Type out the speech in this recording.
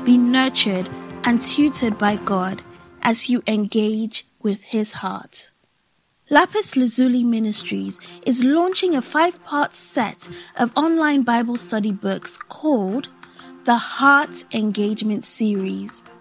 be nurtured and tutored by God as you engage with His heart. Lapis Lazuli Ministries is launching a 5-part set of online Bible study books called the Heart Engagement Series.